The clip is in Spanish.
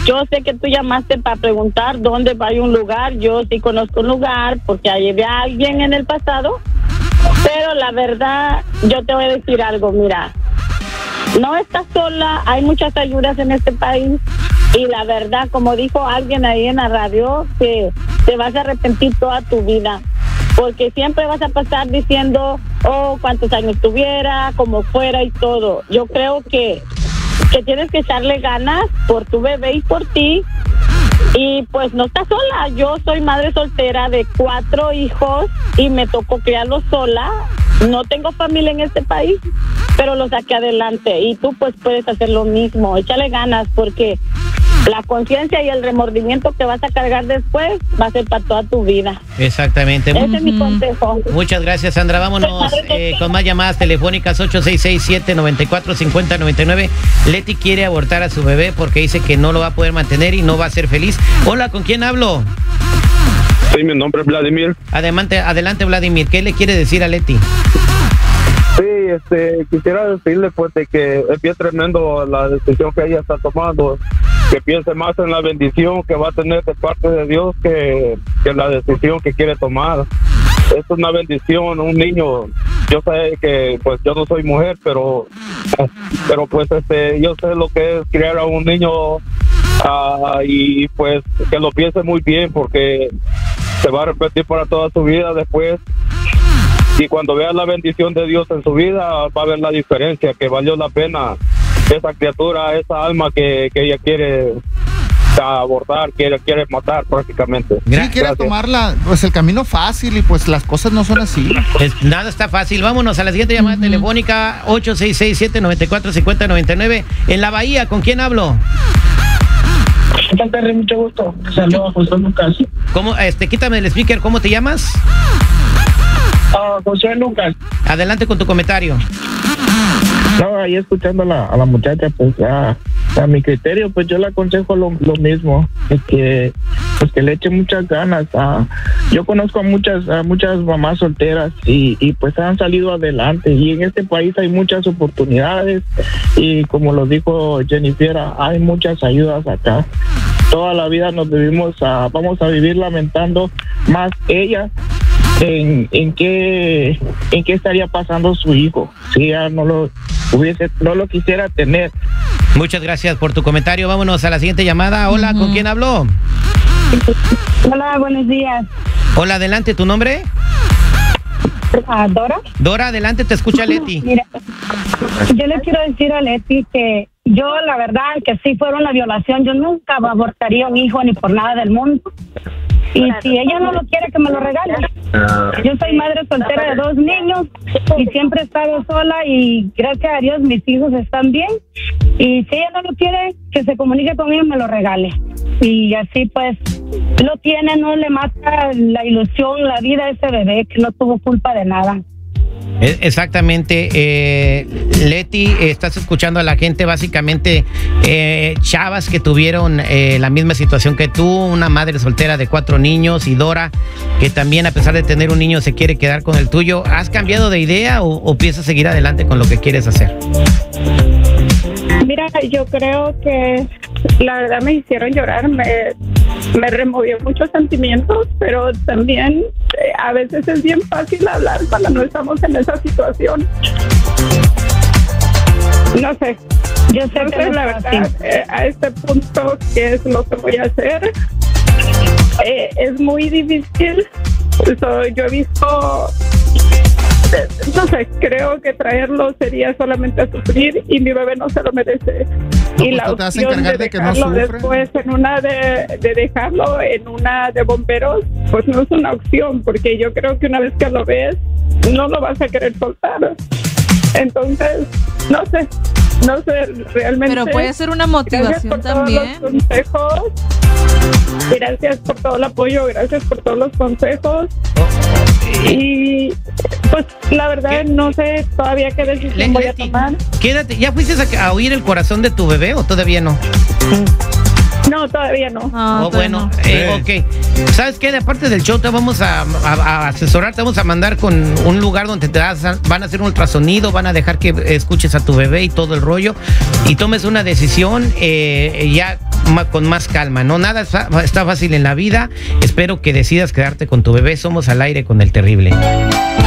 yo sé que tú llamaste para preguntar dónde hay un lugar. Yo sí conozco un lugar porque llevé a alguien en el pasado, pero la verdad, yo te voy a decir algo, mira, no estás sola, hay muchas ayudas en este país y la verdad, como dijo alguien ahí en la radio, que te vas a arrepentir toda tu vida, porque siempre vas a pasar diciendo, oh, cuántos años tuviera, como fuera y todo. Yo creo que tienes que echarle ganas por tu bebé y por ti. Y pues no estás sola. Yo soy madre soltera de 4 hijos y me tocó criarlos sola. No tengo familia en este país, pero lo saqué adelante. Y tú pues puedes hacer lo mismo. Échale ganas porque la conciencia y el remordimiento que vas a cargar después va a ser para toda tu vida. Exactamente. Ese es mi consejo. Muchas gracias, Sandra. Vámonos con más llamadas telefónicas. 8667-945099. Leti quiere abortar a su bebé porque dice que no lo va a poder mantener y no va a ser feliz. Hola, ¿con quién hablo? Sí, mi nombre es Vladimir. Adelante, Vladimir. ¿Qué le quiere decir a Leti? Sí, quisiera decirle pues de que es bien tremendo la decisión que ella está tomando, que piense más en la bendición que va a tener de parte de Dios que la decisión que quiere tomar. Es una bendición, un niño. Yo sé que pues yo no soy mujer, pero pues yo sé lo que es criar a un niño y pues que lo piense muy bien porque se va a repetir para toda su vida después. Y cuando vea la bendición de Dios en su vida, va a ver la diferencia, que valió la pena esa criatura, esa alma que ella quiere abortar, quiere matar prácticamente. Sí, quiere tomarla, pues el camino fácil y pues las cosas no son así. Nada está fácil. Vámonos a la siguiente llamada telefónica, 8667-945099. En la Bahía, ¿con quién hablo? Mucho gusto. Saludos a José Lucas. ¿Cómo? Quítame el speaker, ¿cómo te llamas? José Lucas. Adelante con tu comentario. No, ahí escuchando a la muchacha, pues a mi criterio, pues yo le aconsejo lo mismo, es que pues que le eche muchas ganas. Yo conozco a muchas mamás solteras y pues han salido adelante, y en este país hay muchas oportunidades y como lo dijo Jennifer, hay muchas ayudas acá. Toda la vida vamos a vivir lamentando más ella en qué estaría pasando su hijo si ella no lo quisiera tener. Muchas gracias por tu comentario. Vámonos a la siguiente llamada. Hola, ¿con quién habló? Hola, buenos días. Hola, adelante, ¿tu nombre? Dora. Dora, adelante, te escucha Leti. Mira, yo le quiero decir a Leti que yo, la verdad, que si fuera una violación, yo nunca abortaría un hijo ni por nada del mundo. Y si ella no lo quiere, que me lo regale. Yo soy madre soltera de 2 niños y siempre he estado sola y gracias a Dios mis hijos están bien. Y si ella no lo quiere, que se comunique conmigo y me lo regale. Y así pues lo tiene, no le mata la ilusión, la vida a ese bebé que no tuvo culpa de nada. Exactamente, Leti, estás escuchando a la gente, básicamente chavas que tuvieron la misma situación que tú, una madre soltera de 4 niños, y Dora, que también a pesar de tener un niño se quiere quedar con el tuyo. ¿Has cambiado de idea o piensas seguir adelante con lo que quieres hacer? Mira, yo creo que la verdad me hicieron llorar, me removió muchos sentimientos, pero también a veces es bien fácil hablar cuando no estamos en esa situación. No sé, yo sé que la verdad a este punto, ¿qué es lo que voy a hacer? Es muy difícil. Yo he visto, no sé, creo que traerlo sería solamente a sufrir y mi bebé no se lo merece. No, y la opción de dejarlo después en una de dejarlo en una de bomberos, pues no es una opción, porque yo creo que una vez que lo ves, no lo vas a querer soltar. Entonces, no sé realmente. Pero puede ser una motivación también. Gracias por todos los consejos. Gracias por todo el apoyo, gracias por todos los consejos. Y pues la verdad no sé todavía qué decisión voy a tomar. Quédate, ¿ya fuiste a oír el corazón de tu bebé o todavía no? No, No, todavía no. Oh, bueno, ok. ¿Sabes qué? De parte del show te vamos a asesorar, te vamos a mandar con un lugar donde van a hacer un ultrasonido, van a dejar que escuches a tu bebé y todo el rollo y tomes una decisión ya con más calma, ¿no? Nada está fácil en la vida. Espero que decidas quedarte con tu bebé. Somos al aire con El Terrible.